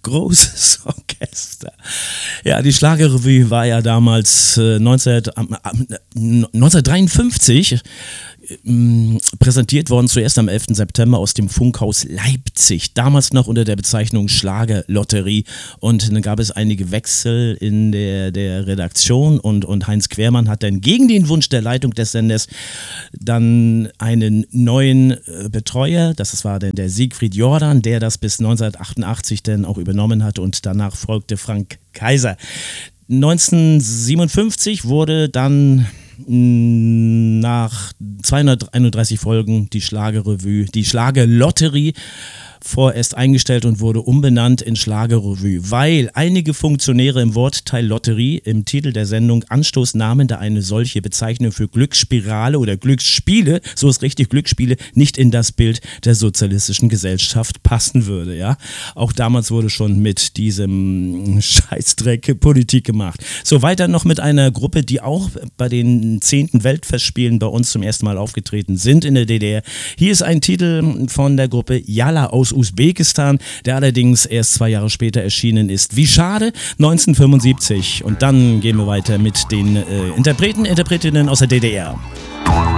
großes Orchester. Ja, die Schlagerrevue war ja damals 1953 präsentiert worden, zuerst am 11. September aus dem Funkhaus Leipzig, damals noch unter der Bezeichnung Schlagerlotterie, und dann gab es einige Wechsel in der Redaktion und Heinz Quermann hat dann gegen den Wunsch der Leitung des Senders dann einen neuen Betreuer, das war dann der Siegfried Jordan, der das bis 1988 dann auch übernommen hat, und danach folgte Frank Kaiser. 1957 wurde dann nach 231 Folgen die Schlagerrevue, die Schlagerlotterie vorerst eingestellt und wurde umbenannt in Schlagerrevue, weil einige Funktionäre im Wortteil Lotterie im Titel der Sendung Anstoß nahmen, da eine solche Bezeichnung für Glücksspirale oder Glücksspiele, so ist richtig, Glücksspiele, nicht in das Bild der sozialistischen Gesellschaft passen würde. Ja? Auch damals wurde schon mit diesem Scheißdreck Politik gemacht. So, weiter noch mit einer Gruppe, die auch bei den 10. Weltfestspielen bei uns zum ersten Mal aufgetreten sind in der DDR. Hier ist ein Titel von der Gruppe Yalla aus Usbekistan, der allerdings erst 2 Jahre später erschienen ist. Wie schade, 1975. Und dann gehen wir weiter mit den Interpretinnen aus der DDR.